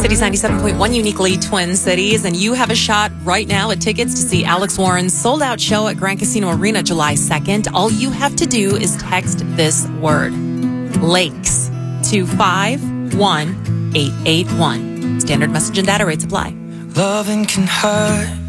Cities 97.1, uniquely Twin Cities. And you have a shot right now at tickets to see Alex Warren's sold-out show at Grand Casino Arena July 2nd. All you have to do is text this word, Lakes, to 51881. Standard message and data rates apply. Loving can hurt.